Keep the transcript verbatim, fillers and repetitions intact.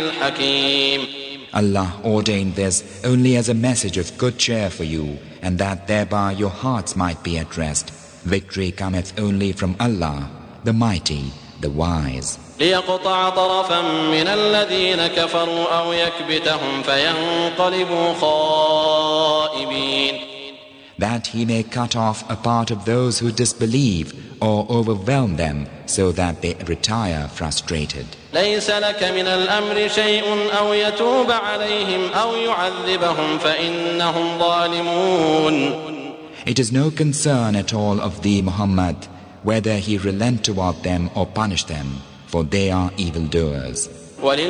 الحكيم. Allah ordained this only as a message of good cheer for you, and that thereby your hearts might be at rest. Victory cometh only from Allah, the Mighty, the Wise. ليقطع طرفا من الذين كفروا أو يكبتهم فينقلبوا خائبين. That he may cut off a part of those who disbelieve or overwhelm them so that they retire frustrated. ليس لك من الأمر شيء أو يتوب عليهم أو يعذبهم فإنهم ظالمون. It is no concern at all of thee, Muhammad, whether he relent toward them or punish them, for they are evildoers.